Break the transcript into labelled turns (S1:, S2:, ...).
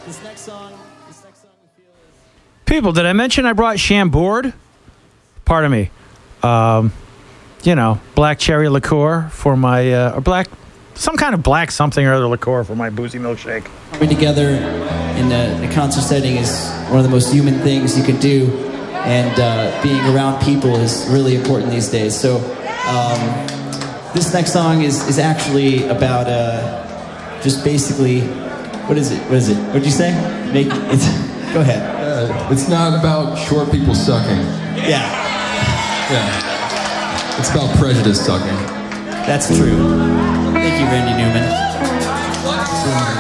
S1: This next song we feel is...
S2: People, did I mention I brought Chambord? Pardon me. Black cherry liqueur for my, some kind of black something or other liqueur for my boozy milkshake.
S1: Coming together in a concert setting is one of the most human things you can do, and being around people is really important these days. So this next song is actually about just basically, what is it? What'd you say? Go ahead.
S3: It's not about short people sucking.
S1: Yeah.
S3: It's about prejudice sucking.
S1: That's true. Thank you, Randy Newman.